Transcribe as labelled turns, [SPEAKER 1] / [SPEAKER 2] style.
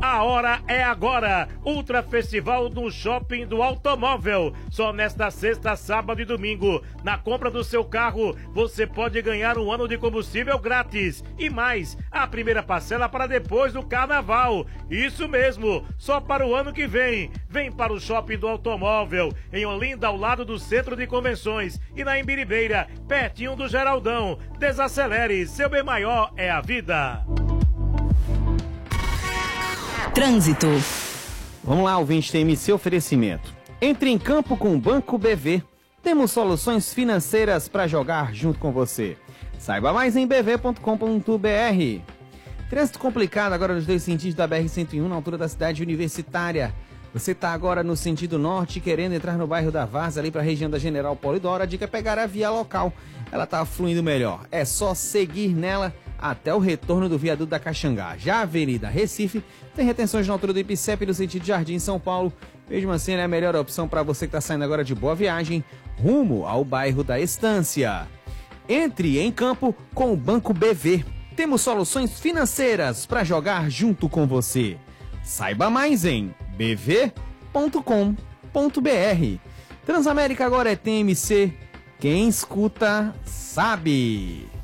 [SPEAKER 1] A hora é agora. Ultra Festival do Shopping do Automóvel. Só nesta sexta, sábado e domingo. Na compra do seu carro, você pode ganhar um ano de combustível grátis. E mais, a primeira parcela para depois do carnaval. Isso mesmo, só para o ano que vem. Vem para o Shopping do Automóvel, em Olinda, ao lado do Centro de Convenções. E na Imbiribeira, pertinho do Geraldão. Desacelere, seu bem maior é a vida.
[SPEAKER 2] Trânsito.
[SPEAKER 3] Vamos lá, ouvinte TMC oferecimento. Entre em campo com o Banco BV. Temos soluções financeiras para jogar junto com você. Saiba mais em bv.com.br. Trânsito complicado agora nos dois sentidos da BR-101, na altura da cidade universitária. Você está agora no sentido norte, querendo entrar no bairro da Várzea, ali para a região da General Polidoro. A dica é pegar a via local. Ela está fluindo melhor. É só seguir nela até o retorno do viaduto da Caxangá. Já a Avenida Recife tem retenções na altura do IPCEP no sentido Jardim São Paulo. Mesmo assim, é a melhor opção para você que está saindo agora de Boa Viagem, rumo ao bairro da Estância. Entre em campo com o Banco BV. Temos soluções financeiras para jogar junto com você. Saiba mais em bv.com.br. Transamérica agora é TMC. Quem escuta, sabe.